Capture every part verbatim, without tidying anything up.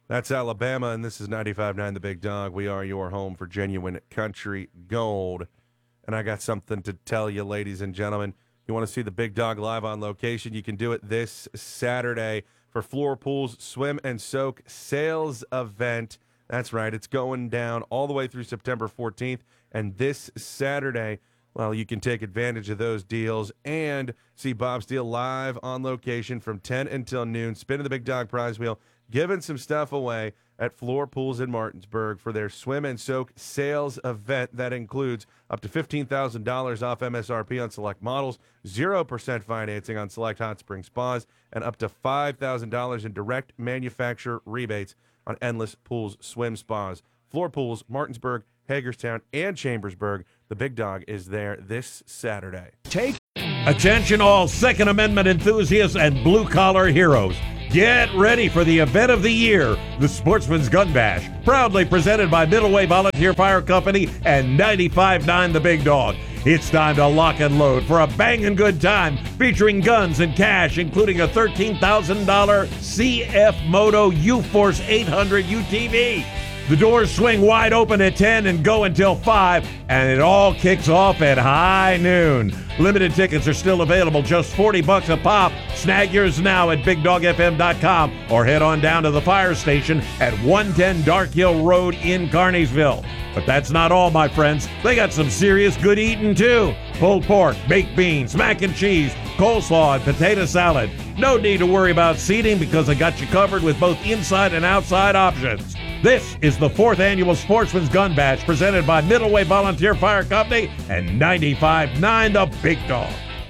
That's Alabama, and this is ninety-five point nine The Big Dog. We are your home for genuine country gold. And I got something to tell you, ladies and gentlemen. You want to see the Big Dog live on location? You can do it this Saturday for Floor Pools Swim and Soak sales event. That's right. It's going down all the way through September fourteenth. And this Saturday, well, you can take advantage of those deals and see Bob Steele live on location from ten until noon, spinning the Big Dog prize wheel, giving some stuff away at Floor Pools in Martinsburg for their Swim and Soak sales event that includes up to fifteen thousand dollars off M S R P on select models, zero percent financing on select hot spring spas, and up to five thousand dollars in direct manufacturer rebates on endless pools swim spas. Floor Pools, Martinsburg, Hagerstown, and Chambersburg. The Big Dog is there this Saturday. Take attention, all Second Amendment enthusiasts and blue-collar heroes. Get ready for the event of the year, the Sportsman's Gun Bash, proudly presented by Middleway Volunteer Fire Company and ninety-five point nine The Big Dog. It's time to lock and load for a banging good time featuring guns and cash, including a thirteen thousand dollars C F Moto U-Force eight hundred U T V. The doors swing wide open at ten and go until five, and it all kicks off at high noon. Limited tickets are still available, just forty bucks a pop. Snag yours now at big dog f m dot com or head on down to the fire station at one ten Dark Hill Road in Carneysville. But that's not all, my friends. They got some serious good eating, too. Pulled pork, baked beans, mac and cheese, coleslaw, and potato salad. No need to worry about seating because I got you covered with both inside and outside options. This is the fourth annual Sportsman's Gun Bash presented by Middleway Volunteer Fire Company and ninety-five point nine The Big Dog.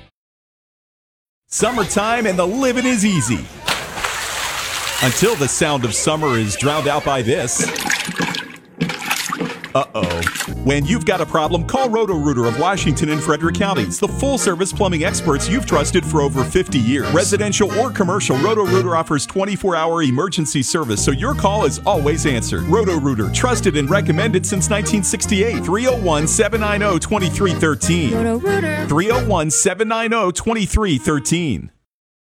Summertime and the living is easy. Until the sound of summer is drowned out by this. Uh-oh. When you've got a problem, call Roto-Rooter of Washington and Frederick counties, the full-service plumbing experts you've trusted for over fifty years. Residential or commercial, Roto-Rooter offers twenty-four hour emergency service, so your call is always answered. Roto-Rooter, trusted and recommended since nineteen sixty-eight. three oh one, seven nine oh, two three one three. Roto-Rooter. three oh one, seven nine oh, two three one three.